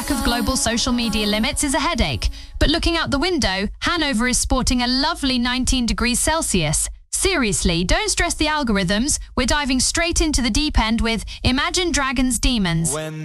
lack of global social media limits is a headache, but looking out the window, Hanover is sporting a lovely 19 degrees Celsius. Seriously, don't stress the algorithms. We're diving straight into the deep end with Imagine Dragons Demons.